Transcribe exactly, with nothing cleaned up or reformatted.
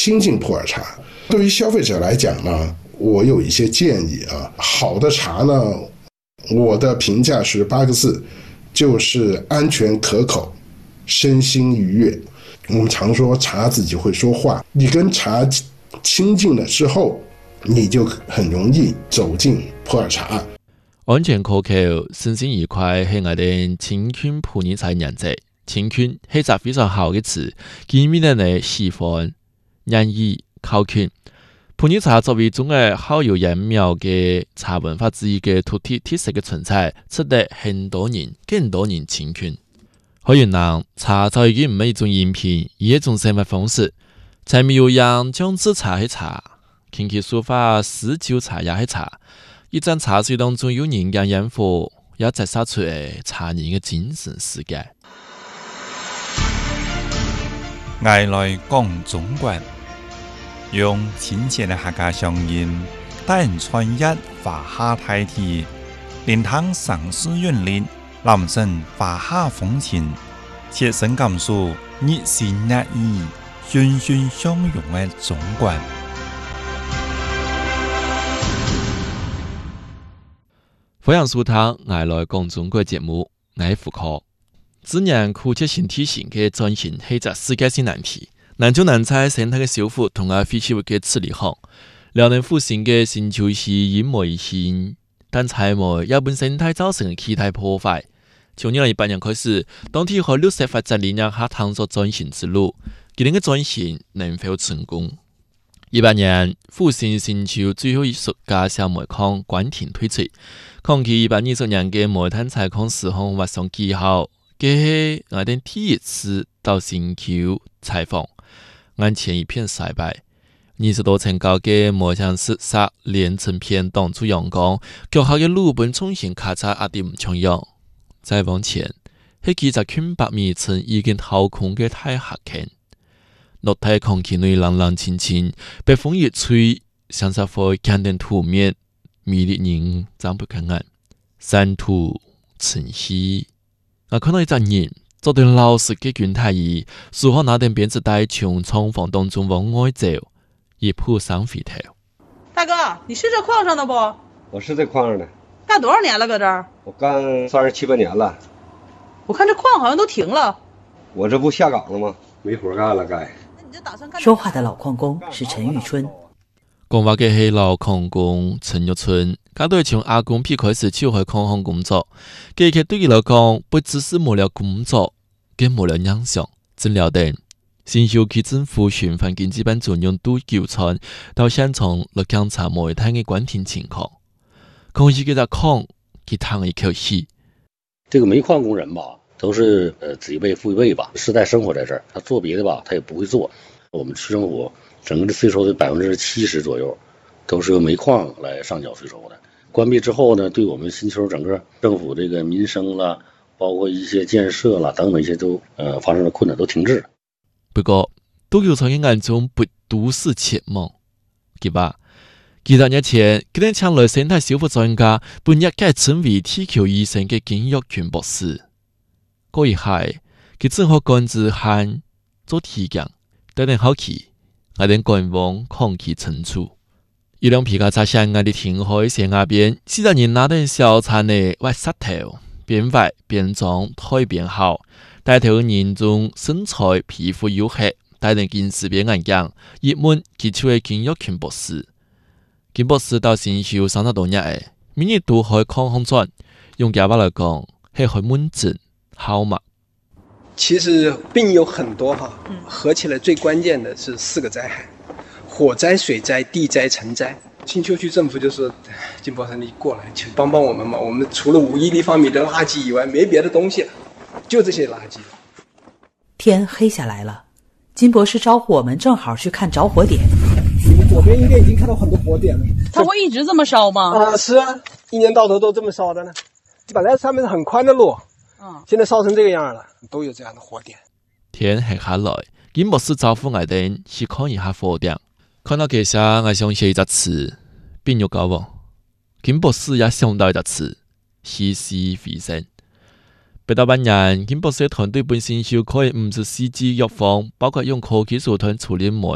新晋普洱茶。对于消费者来讲呢，我有一些建议啊。好的茶呢，我的评价是八个字，就是安全可口，身心愉悦。我们常说茶自己会说话，你跟茶亲近了之后，你就很容易走进普洱茶。 安全可口，身心愉快是我哋青訓普洱茶原則。青訓係一個非常好嘅詞，佢面嘅喜歡、安逸、靠近。普洱茶作為中國好有樣貌嘅茶文化之一嘅獨特特色嘅存在，值得很多人、更多人青訓。喺雲南，茶就已經唔係一種飲品，而係一種生活方式。柴米油鹽醬汁茶係茶，琴棋書法詩酒茶也係茶。一盞茶水當中有人間煙火，也折射出嚟茶人嘅精神世界。 愛來講中國，用親切的客家鄉音，帶人穿越華夏大地，連趟城市韻律，攬身華夏風情，切身感受熱情熱意、欣欣向榮的中國。 歡迎收聽《愛來講中國》節目，我係傅科。自然科技性體型嘅轉型係一個世界性難題，難就難在生態嘅修復同埋廢棄物嘅處理好。遼寧復興嘅新球是一模一樣，但採模也本生態造成嘅巨大破壞。從二零一八年開始，當地和綠色發展理念下探索轉型之路，今年嘅轉型能否成功？一八年，復興新球最後一屬家小煤礦關停推出，抗期一百二十年嘅煤炭採礦時空畫上記號。這是我哋第一次到新球採訪，眼前一片曬白，二十多層高嘅煤炭石沙連成片擋住陽光，腳下嘅路本重新咔嚓壓得唔重要。再往前，係幾隻圈百米層已經掏空嘅大峽坑，落體空氣內冷冷清清，被風一吹，像是會看見土面，迷離人睜不開眼，山土晨曦。我看到一隻人坐對老實嘅軍太椅，樹後拿點鞭子帶從廠房當中往外走，一撲上飛頭。 大哥，你是這礦上的不？ 我是這礦上的。 幹多少年了搁這兒？ 我幹三十七八年了。 我看這礦好像都停了。 我這不下崗了嗎？沒活幹了該。 說話的老礦工是陳玉春。 講話嘅係老礦工陳玉春，佢都係從阿公皮開始就去礦行工作。佢佢對佢嚟講，不只是冇了工作，更冇了影響。真了解，新秀區政府循環經濟辦專員杜九川到現場嚟檢查煤炭嘅關停情況。空氣給他礦，佢嘆一口氣。 這個煤礦工人吧，都是呃子一輩父一輩吧，世代生活在這兒，他做別的吧，他也不會做。我們市政府整個的稅收的百分之七十左右，都是由煤礦來上繳稅收的。關閉之後呢，對我們新球整個政府這個民生啦，包括一些建設啦等等一些都呃發生了困難，都停滯。 不過，杜九川嘅眼中不都是奢望，佢話幾十年前，佢哋請來生態修復專家，本日改稱為地球醫生嘅金玉群博士。嗰一下，佢正好趕住喊做體檢。帶點好奇，我哋觀望空氣清楚。一輛皮卡車向我哋停喺斜岸邊，四個人拿點小餐嘅挖石頭，邊挖邊裝台邊好。帶頭人中身材皮膚黝黑，帶點近視邊眼鏡，一問佢就係金玉群博士。金博士到新秀三十多年誒，每日都開礦行轉，用家話來講係開門診好嘛。 其實病有很多哈，合起來最關鍵的是四個災害：火災、水災、地災、塵災。青丘區政府就說：“金博士，你過來，請幫幫我們嘛！我們除了五億立方米的垃圾以外，沒別的東西了，就這些垃圾。” 天黑下來了，金博士招呼我們正好去看着火點。 你們左邊應該已經看到很多火點了。 它會一直這麼燒嗎？ 啊，是啊，一年到頭都這麼燒的呢。本來上面是很寬的路。嗯，現在燒成這個樣了，都有這樣的火點。 天黑下來，金博士招呼我哋去看一下火點。看到佢下，我想起一個詞，變肉狗喎。金博士也想到一個詞，稀釋回聲。八到八年，金博士團隊本身就可以唔止試劑藥房，包括用科技手段處理煤